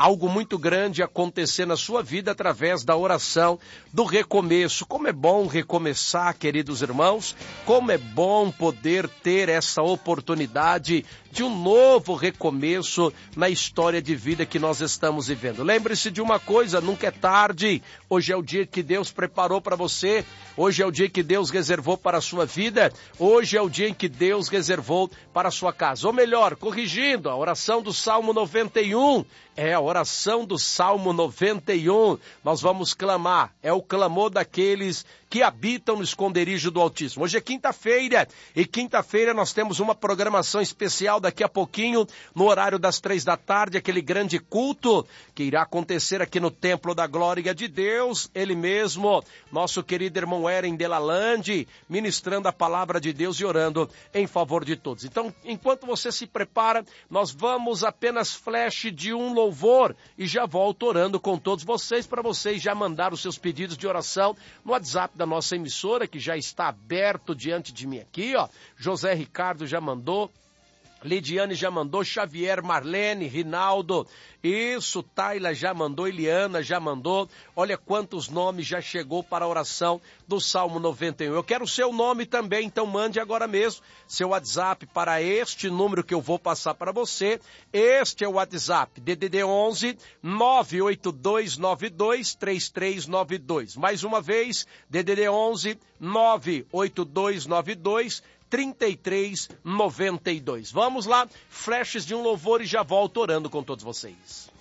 algo muito grande acontecer na sua vida através da oração do recomeço. Como é bom recomeçar, queridos irmãos, como é bom poder ter essa oportunidade de um novo recomeço na história de vida que nós estamos vivendo. Lembre-se de uma coisa, nunca é tarde. Hoje é o dia que Deus preparou para você. Hoje é o dia que Deus reservou para a sua vida. Hoje é o dia em que Deus reservou para a sua casa. Ou melhor, corrigindo, a oração do Salmo 91. É a oração do Salmo 91. Nós vamos clamar. É o clamor daqueles que habitam no esconderijo do Altíssimo. Hoje é quinta-feira. E quinta-feira nós temos uma programação especial daqui a pouquinho, no horário das 15h, aquele grande culto que irá acontecer aqui no Templo da Glória de Deus. Ele mesmo, nosso querido irmão Eren Delalande, ministrando a palavra de Deus e orando em favor de todos. Então, enquanto você se prepara, nós vamos apenas flash de um louvor e já volto orando com todos vocês, para vocês já mandar os seus pedidos de oração no WhatsApp da nossa emissora, que já está aberto diante de mim aqui, ó. José Ricardo já mandou, Lidiane já mandou, Xavier, Marlene, Rinaldo, isso, Taila já mandou, Eliana já mandou, olha quantos nomes já chegou para a oração do Salmo 91. Eu quero o seu nome também, então mande agora mesmo seu WhatsApp para este número que eu vou passar para você. Este é o WhatsApp, DDD 11 98292 3392. Mais uma vez, DDD 11 98292 3392. Vamos lá, flashes de um louvor e já volto orando com todos vocês.